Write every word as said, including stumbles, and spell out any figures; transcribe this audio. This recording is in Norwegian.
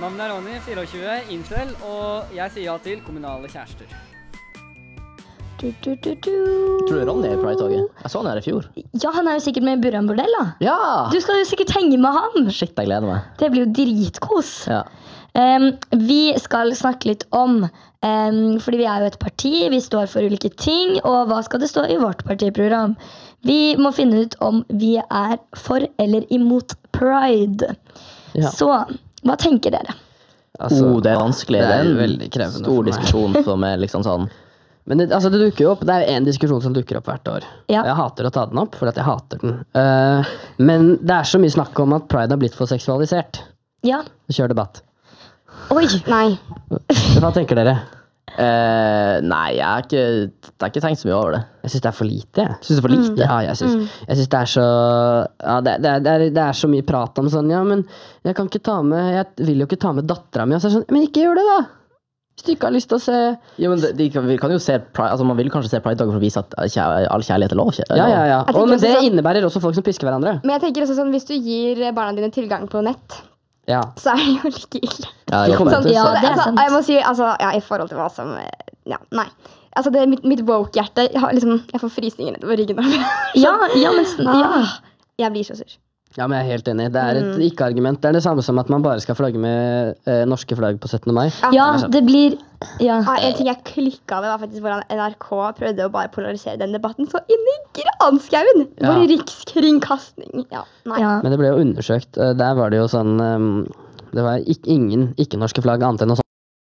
Navnet er Ronny, tjuefire, incel, og jeg sier ja til kommunale kjærester. Du, du, du, du. Tror du Ronny er i Pride-toget? Jeg så han her i fjor. Ja, han er jo sikkert med i Burhan Bordell da. Ja! Du skal jo sikkert henge med han. Shit, jeg gleder meg. Det blir jo dritkos. Ja. Um, vi skal snakke litt om, um, fordi vi er jo et parti, vi står for ulike ting, og hva skal det stå i vårt partiprogram? Vi må finne ut om vi er for eller imot Pride. Ja. Så, hva tenker dere? Altså, oh, det er vanskelig. Det er en veldig krevende stor for meg. diskusjon som er liksom sånn. Men det, altså det dukker jo opp, det er en diskusjon som dukker opp hvert år. Ja. Jeg hater å ta den opp, for at jeg hater den. Uh, men det er så mye snakk om at Pride har blitt for seksualisert. Ja. Kjør debatt. Oi, nei. Hva tenker dere? Eh, nei, jeg har ikke, jeg har ikke tenkt så mye over det. Jeg synes det er for lite. Jeg. Synes det er for lite? Ja, jeg synes, Mm. jeg synes det er så ja, det, det, er, det, er, det er så mye prat om sånn. Ja, men jeg kan ikke ta med Jeg vil jo ikke ta med datteren min. Og så er det sånn, men ikke gjør det, da! Hvis du ikke har lyst til å se Jo, men de, de kan, vi kan jo se Pride, altså man vil kanskje se Pride-dagen for å vise at kjær, all kjærlighet er lov. Kjær, Ja, ja, ja. Jeg tenker Og, men også det sånn- innebærer også folk som pisker hverandre. Men jeg tenker også sånn, hvis du gir barna dine tilgang på nett, Ja. så er det jo like ille. Ja, De ja. kommer Sånn, til å ja, se- det, det er altså, sant. jeg må si, altså, ja, i forhold til hva som Ja, nei. Altså, det, mitt, mitt woke-hjerte har liksom, jeg får frysninger nedover ryggen. Ja, ja, men s- ja. Jeg blir så sur. Ja, men jeg er helt enig. Det er et ikke-argument. Det er det samme som at man bare skal flagge med eh, norske flagg på syttende mai. Ja, det blir ja. Ja, en ting jeg klikket ved var faktisk hvordan N R K prøvde å bare polarisere den debatten så inn i granskauen. Ja. Vår rikskringkasting. Ja, nei. Ja. Men det ble jo undersøkt. Eh, Der var det jo sånn eh, Det var ik ingen ikke-norske flagg annet enn noe sånt